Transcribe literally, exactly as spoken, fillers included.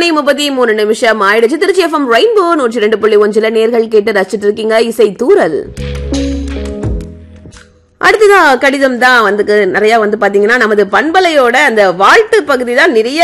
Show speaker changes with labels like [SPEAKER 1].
[SPEAKER 1] முப்பத்தி மூணு நிமிஷம் ஆயிடுச்சு. திருச்சி எஃப்எம் ரெயின்போ நூற்றி ரெண்டு புள்ளி ஒன்றுல நேர்கள் கேட்டு ரசிச்சிட்டு இருக்கீங்க இசை தூரல். அடுத்ததான் கடிதம் தான் வந்து நிறைய வந்து பாத்தீங்கன்னா நமது பண்பலையோட அந்த வாழ்த்து பகுதி தான் நிறைய